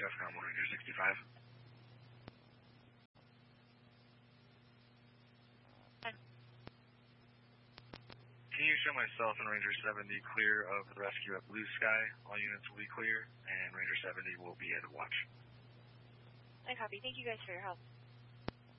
FCOM 1 Ranger 65. Can you show myself and Ranger 70 clear of the rescue at Blue Sky? All units will be clear, and Ranger 70 will be at watch. I copy. Thank you guys for your help.